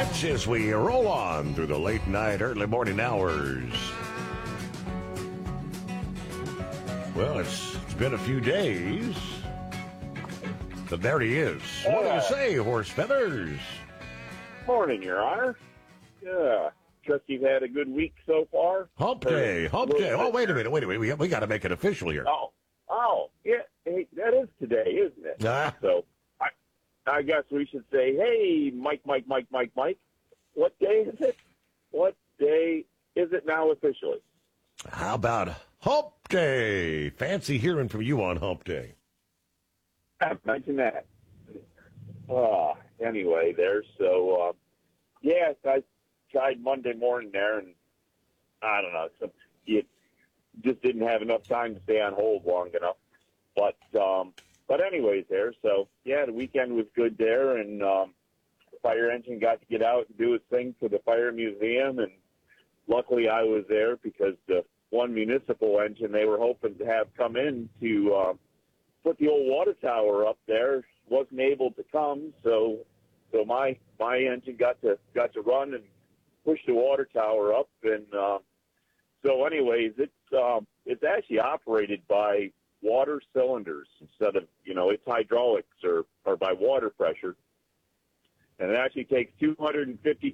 much as we roll on through the late night, early morning hours. Well, it's been a few days, but there he is. What do you say, Horse Feathers? Morning, Your Honor. Yeah. Trust you've had a good week so far. Hump day. Oh, wait a minute. We got to make it official here. Yeah. Hey, that is today, isn't it? So I guess we should say, hey, Mike. What day is it? What day is it now officially? How about Hump Day? Fancy hearing from you on Hump Day. Imagine that. Anyway, there. So, I tried Monday morning there, and I don't know. You just didn't have enough time to stay on hold long enough. But anyways, there. So, yeah, the weekend was good there, and the fire engine got to get out and do its thing for the fire museum, and luckily I was there because the one municipal engine they were hoping to have come in to put the old water tower up there wasn't able to come, so my engine got to run and push the water tower up, and so anyways, it's actually operated by water cylinders instead of its hydraulics or by water pressure, and it actually takes 250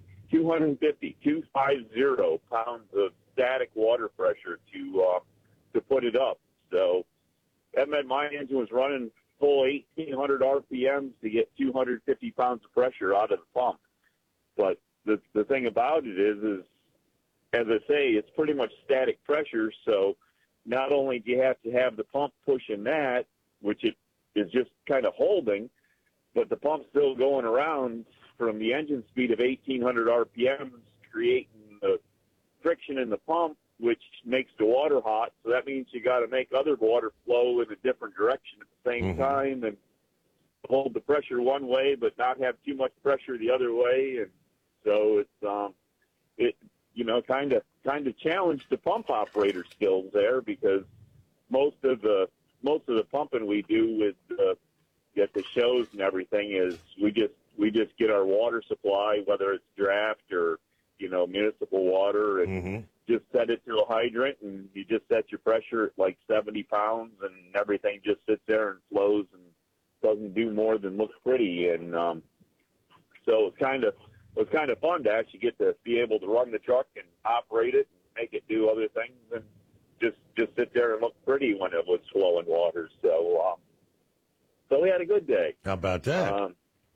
pounds of static water pressure to put it up. So that meant my engine was running full 1,800 RPMs to get 250 pounds of pressure out of the pump. But the thing about it is, as I say, it's pretty much static pressure. So not only do you have to have the pump pushing that, which it is just kind of holding, but the pump's still going around from the engine speed of 1,800 RPMs, creating the friction in the pump, which makes the water hot. So that means you got to make other water flow in a different direction at the same time and hold the pressure one way, but not have too much pressure the other way. And so it kind of challenged the pump operator skills there, because most of the pumping we do with at the shows and everything is we just get our water supply, whether it's draft or municipal water, and just set it to a hydrant, and you just set your pressure at like 70 pounds, and everything just sits there and flows and doesn't do more than look pretty. And so it was kind of fun to actually get to be able to run the truck and operate it and make it do other things and just sit there and look pretty when it was flowing water. So we had a good day. How about that?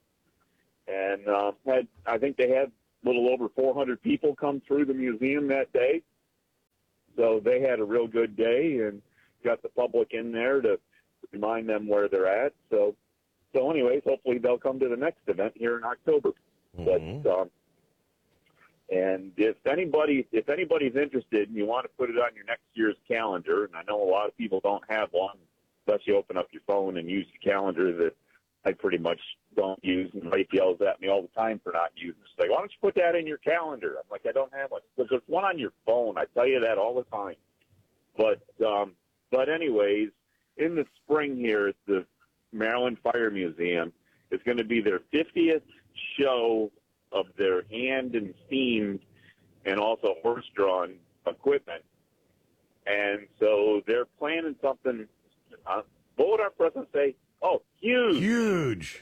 I think they had a little over 400 people come through the museum that day. So they had a real good day and got the public in there to remind them where they're at. So anyways, hopefully they'll come to the next event here in October. But and if anybody's interested and you want to put it on your next year's calendar, and I know a lot of people don't have one, unless you open up your phone and use the calendar that I pretty much don't use, and Rafe yells at me all the time for not using it. It's like, why don't you put that in your calendar? I'm like, I don't have one. Because there's one on your phone. I tell you that all the time. But anyways, in the spring here at the Maryland Fire Museum, it's going to be their 50th show of their hand and steamed and also horse-drawn equipment. And so they're planning something. What would our president say? Oh, huge. Huge.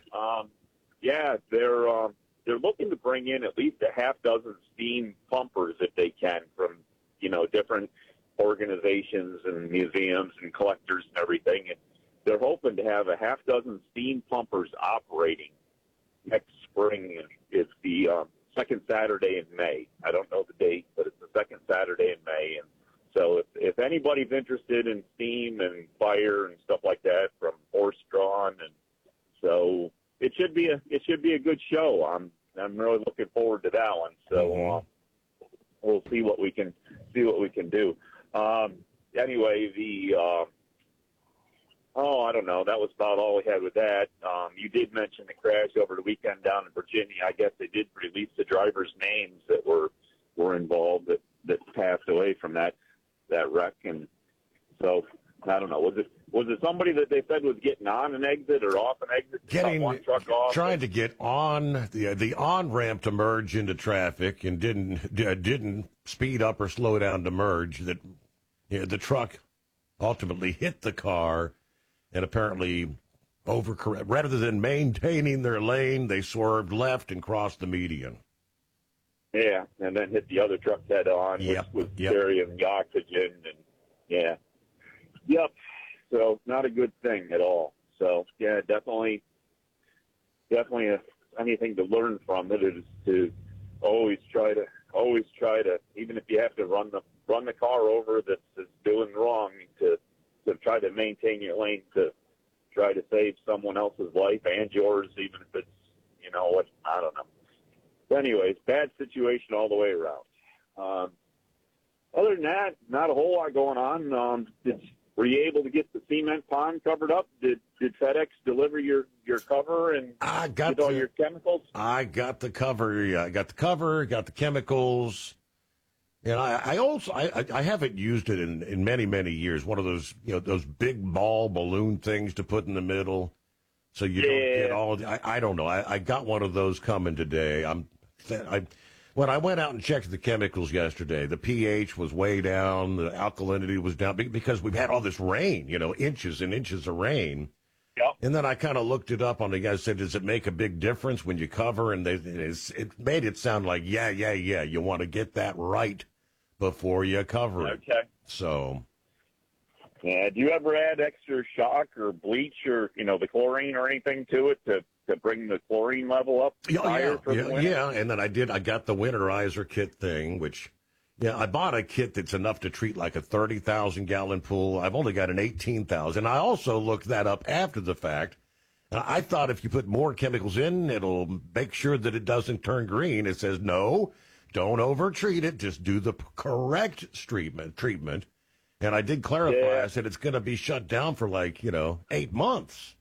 They're looking to bring in at least a half dozen steam pumpers if they can from, different organizations and museums and collectors and everything. And they're hoping to have a half dozen steam pumpers operating next spring. It's the second Saturday in May. I don't know the date, but it's the second Saturday in May. And so if anybody's interested in steam and fire and stuff like that from horse drawn, and so it should be a good show. I'm really looking forward to that one. So we'll see what we can do. Anyway, I don't know. That was about all we had with that. You did mention the crash over the weekend down in Virginia. I guess they did release the drivers' names that were involved that passed away from that wreck. And so I don't know. Was it somebody that they said was getting on an exit or off an exit? One truck off, trying to get on the on ramp to merge into traffic and didn't speed up or slow down to merge. That the truck ultimately hit the car and apparently overcorrect. Rather than maintaining their lane, they swerved left and crossed the median. Yeah, and then hit the other truck head on, which was carrying the oxygen, and Yep. So not a good thing at all. So yeah, definitely anything to learn from it is to always try to, even if you have to run the car over that's doing wrong, to try to maintain your lane, to try to save someone else's life and yours, even if it's, I don't know. But anyways, bad situation all the way around. Other than that, not a whole lot going on. Were you able to get the cement pond covered up? Did FedEx deliver your cover and get all your chemicals? I got the cover. Yeah, I got the cover, got the chemicals. And I haven't used it in many, many years. One of those, those big ball balloon things to put in the middle. So you don't get all, I don't know. I got one of those coming today. When I went out and checked the chemicals yesterday, the pH was way down, the alkalinity was down, because we've had all this rain, inches and inches of rain. Yep. And then I kind of looked it up on the guy, said, does it make a big difference when you cover? And it made it sound like, yeah, you want to get that right before you cover it. Okay. So. Yeah, do you ever add extra shock or bleach or, the chlorine or anything to it to bring the chlorine level up higher for the winter? Yeah, and then I got the winterizer kit thing, which, I bought a kit that's enough to treat like a 30,000-gallon pool. I've only got an 18,000. I also looked that up after the fact. I thought if you put more chemicals in, it'll make sure that it doesn't turn green. It says, no, don't over-treat it. Just do the correct treatment. And I did clarify. I said it's going to be shut down for 8 months.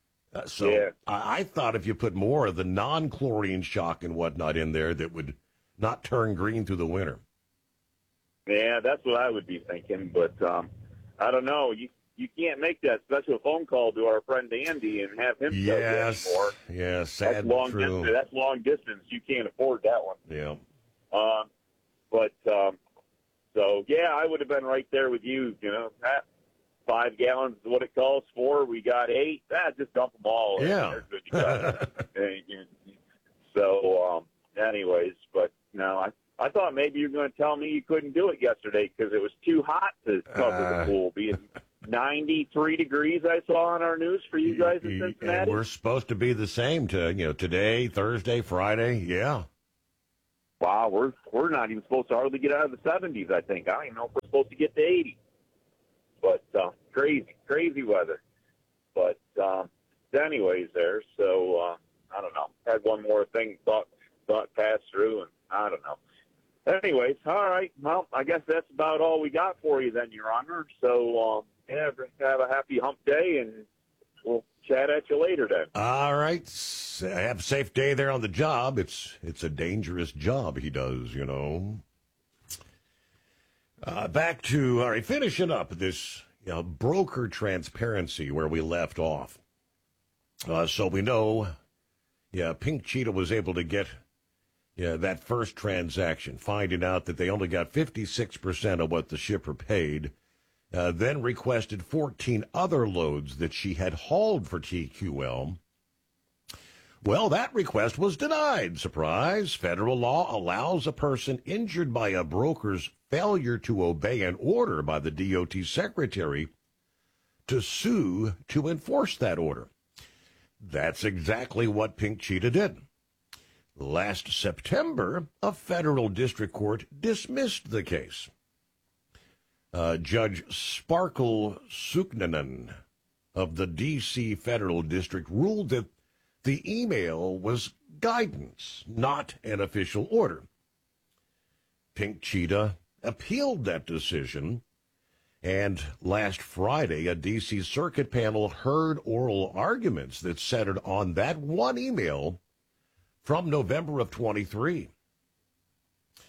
I thought if you put more of the non-chlorine shock and whatnot in there, that would not turn green through the winter. Yeah, that's what I would be thinking. But I don't know. You can't make that special phone call to our friend Andy and have him tell you anymore. Yes, sad but true. That's long distance. You can't afford that one. Yeah. So, I would have been right there with you, 5 gallons is what it calls for. We got 8. Just dump them all. Yeah. They're good to go. So, anyways, but no, I thought maybe you were going to tell me you couldn't do it yesterday because it was too hot to cover the pool, being 93 degrees I saw on our news for you guys in Cincinnati. And we're supposed to be the same today, Thursday, Friday. Yeah. Wow, we're not even supposed to hardly get out of the 70s, I think. I don't even know if we're supposed to get to 80. But crazy weather. But anyways there, so I don't know. Had one more thing thought pass through, and I don't know. Anyways, all right. Well, I guess that's about all we got for you then, Your Honor. So, have a happy hump day, and we'll chat at you later then. All right. Have a safe day there on the job. It's a dangerous job he does, Back to, finishing up this broker transparency where we left off. So we know, Pink Cheetah was able to get that first transaction, finding out that they only got 56% of what the shipper paid, then requested 14 other loads that she had hauled for TQL. Well, that request was denied. Surprise. Federal law allows a person injured by a broker's failure to obey an order by the DOT secretary to sue to enforce that order. That's exactly what Pink Cheetah did. Last September, a federal district court dismissed the case. Judge Sparkle Suknanen of the D.C. Federal District ruled that the email was guidance, not an official order. Pink Cheetah appealed that decision, and last Friday, a D.C. Circuit panel heard oral arguments that centered on that one email from November of 23.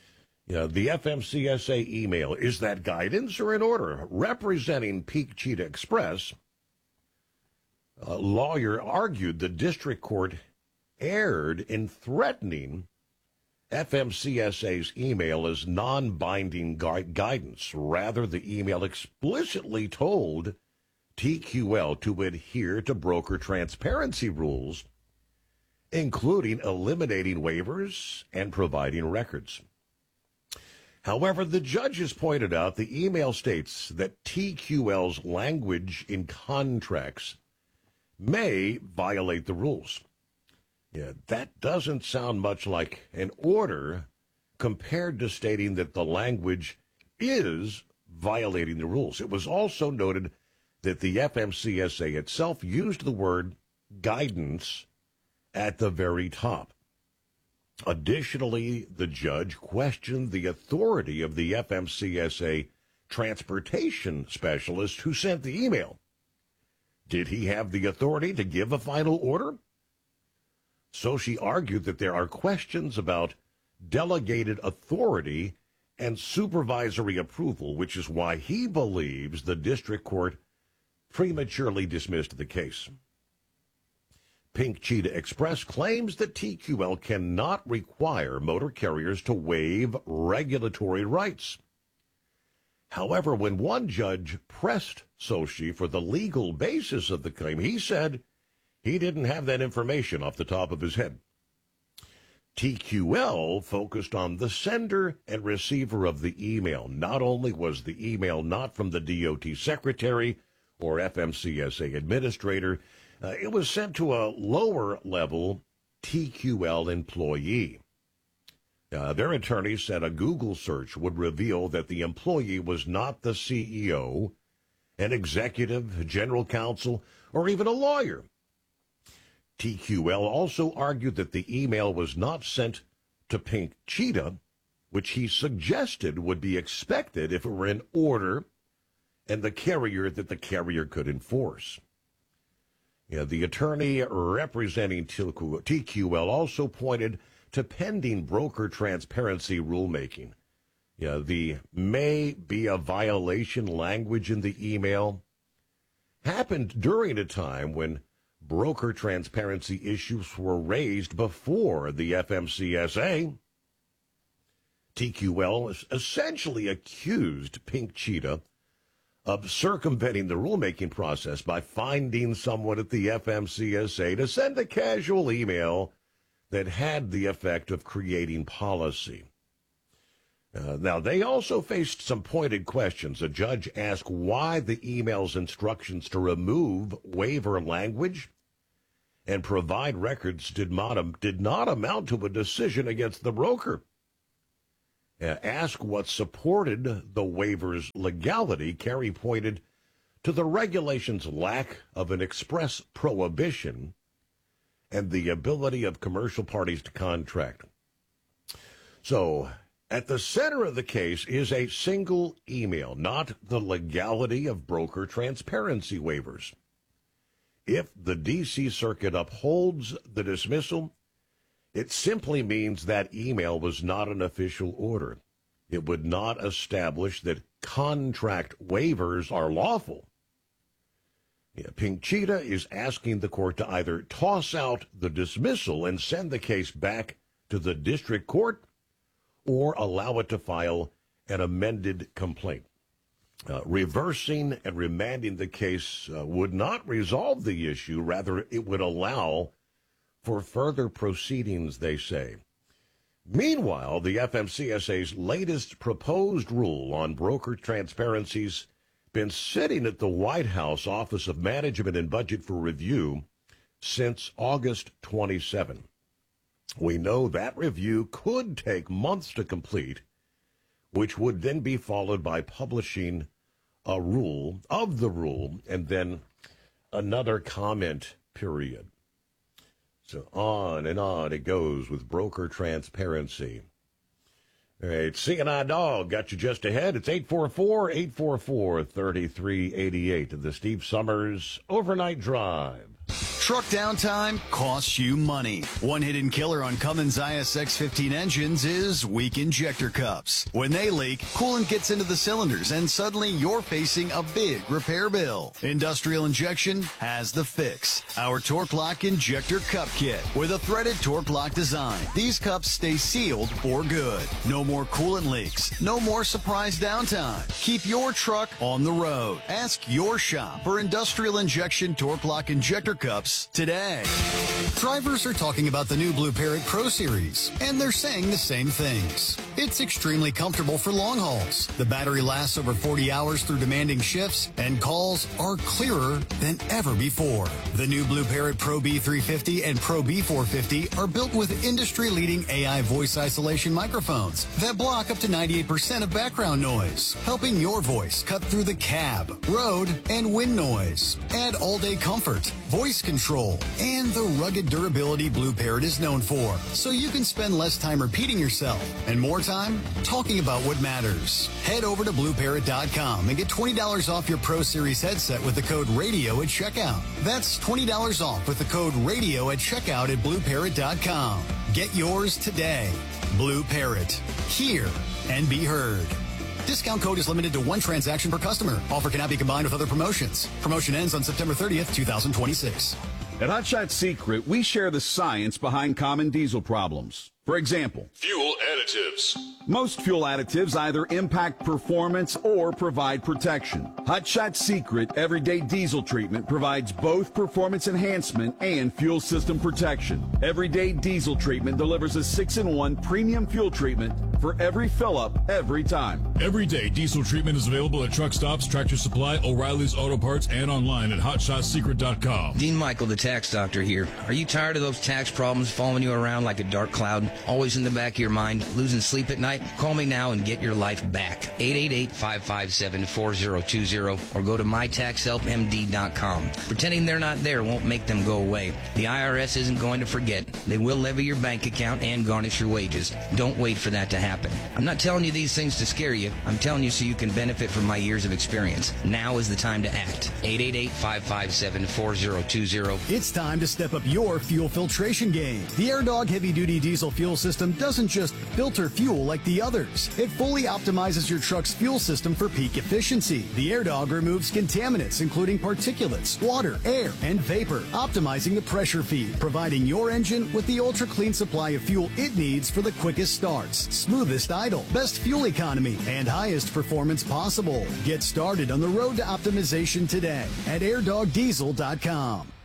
The FMCSA email, is that guidance or an order? Representing Pink Cheetah Express, a lawyer argued the district court erred in threatening FMCSA's email as non-binding guidance. Rather, the email explicitly told TQL to adhere to broker transparency rules, including eliminating waivers and providing records. However, the judges pointed out the email states that TQL's language in contracts may violate the rules. That doesn't sound much like an order compared to stating that the language is violating the rules. It was also noted that the FMCSA itself used the word guidance at the very top. Additionally, the judge questioned the authority of the FMCSA transportation specialist who sent the email. Did he have the authority to give a final order? So she argued that there are questions about delegated authority and supervisory approval, which is why he believes the district court prematurely dismissed the case. Pink Cheetah Express claims that TQL cannot require motor carriers to waive regulatory rights. However, when one judge pressed Sochi for the legal basis of the claim, he said he didn't have that information off the top of his head. TQL focused on the sender and receiver of the email. Not only was the email not from the DOT secretary or FMCSA administrator, it was sent to a lower-level TQL employee. Their attorney said a Google search would reveal that the employee was not the CEO, an executive, general counsel, or even a lawyer. TQL also argued that the email was not sent to Pink Cheetah, which he suggested would be expected if it were an order and the carrier that the carrier could enforce. The attorney representing TQL also pointed to pending broker transparency rulemaking. The may be a violation language in the email happened during a time when broker transparency issues were raised before the FMCSA. TQL essentially accused Pink Cheetah of circumventing the rulemaking process by finding someone at the FMCSA to send a casual email that had the effect of creating policy. Now, they also faced some pointed questions. A judge asked why the email's instructions to remove waiver language and provide records did not amount to a decision against the broker. Asked what supported the waiver's legality, Kerry pointed to the regulation's lack of an express prohibition and the ability of commercial parties to contract. So, at the center of the case is a single email, not the legality of broker transparency waivers. If the D.C. Circuit upholds the dismissal, it simply means that email was not an official order. It would not establish that contract waivers are lawful. Pink Cheetah is asking the court to either toss out the dismissal and send the case back to the district court or allow it to file an amended complaint. Reversing and remanding the case would not resolve the issue. Rather, it would allow for further proceedings, they say. Meanwhile, the FMCSA's latest proposed rule on broker transparency's been sitting at the White House Office of Management and Budget for review since August 27. We know that review could take months to complete, which would then be followed by publishing a rule of the rule and then another comment period. So on and on it goes with broker transparency. All right, C&I Dog got you just ahead. It's 844-844-3388. The Steve Summers Overnight Drive. Truck downtime costs you money. One hidden killer on Cummins ISX-15 engines is weak injector cups. When they leak, coolant gets into the cylinders and suddenly you're facing a big repair bill. Industrial Injection has the fix. Our Torque Lock Injector Cup Kit with a threaded Torque Lock design. These cups stay sealed for good. No more coolant leaks. No more surprise downtime. Keep your truck on the road. Ask your shop for Industrial Injection Torque Lock Injector Cups today. Drivers are talking about the new Blue Parrot Pro Series, and they're saying the same things. It's extremely comfortable for long hauls. The battery lasts over 40 hours through demanding shifts, and calls are clearer than ever before. The new Blue Parrot Pro B350 and Pro B450 are built with industry-leading AI voice isolation microphones that block up to 98% of background noise, helping your voice cut through the cab, road, and wind noise. Add all-day comfort, voice control, and the rugged durability Blue Parrot is known for, so you can spend less time repeating yourself and more time talking about what matters. Head over to BlueParrot.com and get $20 off your Pro Series headset with the code RADIO at checkout. That's $20 off with the code RADIO at checkout at BlueParrot.com. Get yours today. Blue Parrot. Hear and be heard. Discount code is limited to one transaction per customer. Offer cannot be combined with other promotions. Promotion ends on September 30th, 2026. At Hot Shot Secret, we share the science behind common diesel problems. For example, fuel additives. Most fuel additives either impact performance or provide protection. Hot Shot Secret Everyday Diesel Treatment provides both performance enhancement and fuel system protection. Everyday Diesel Treatment delivers a 6-in-1 premium fuel treatment for every fill-up, every time. Everyday Diesel Treatment is available at truck stops, Tractor Supply, O'Reilly's Auto Parts, and online at HotShotSecret.com. Dean Michael, the tax doctor here. Are you tired of those tax problems following you around like a dark cloud? Always in the back of your mind, losing sleep at night? Call me now and get your life back. 888-557-4020 or go to mytaxhelpmd.com. Pretending they're not there won't make them go away. The IRS isn't going to forget. They will levy your bank account and garnish your wages. Don't wait for that to happen. I'm not telling you these things to scare you. I'm telling you so you can benefit from my years of experience. Now is the time to act. 888-557-4020. It's time to step up your fuel filtration game. The AirDog heavy-duty diesel fuel system doesn't just filter fuel like the others. It fully optimizes your truck's fuel system for peak efficiency. The AirDog removes contaminants, including particulates, water, air, and vapor, optimizing the pressure feed, providing your engine with the ultra-clean supply of fuel it needs for the quickest starts, smoothest idle, best fuel economy, and highest performance possible. Get started on the road to optimization today at airdogdiesel.com.